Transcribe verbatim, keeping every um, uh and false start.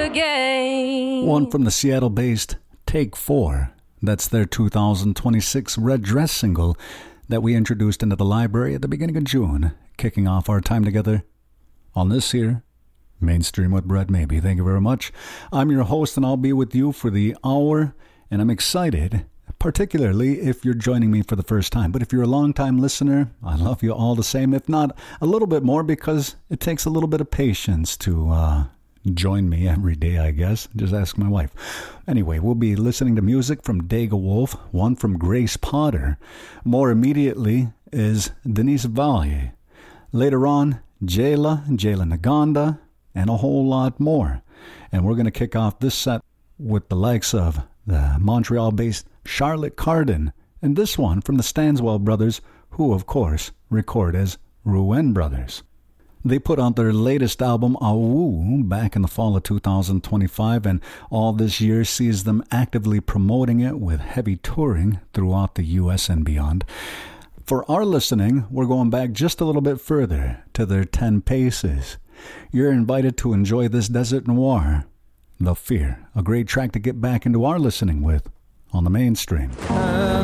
again. One from the Seattle-based Take Four. That's their two thousand twenty-six Red Dress single that we introduced into the library at the beginning of June, kicking off our time together on this here Mainstream with Brett Maybe. Thank you very much. I'm your host, and I'll be with you for the hour, and I'm excited, particularly if you're joining me for the first time. But if you're a long-time listener, I love you all the same, if not a little bit more, because it takes a little bit of patience to uh, join me every day, I guess. Just ask my wife. Anyway, we'll be listening to music from Dega Wolf, one from Grace Potter. More immediately is Denise Vallier. Later on, Jayla, Jayla Naganda, and a whole lot more. And we're going to kick off this set with the likes of the Montreal-based Charlotte Cardin, and this one from the Stanswell Brothers, who, of course, record as Rouen Brothers. They put out their latest album, Awoo, back in the fall of two thousand twenty-five, and all this year sees them actively promoting it with heavy touring throughout the U S and beyond. For our listening, we're going back just a little bit further to their Ten Paces. You're invited to enjoy this Desert Noir, The Fear, a great track to get back into our listening with on the Mainstream. Uh.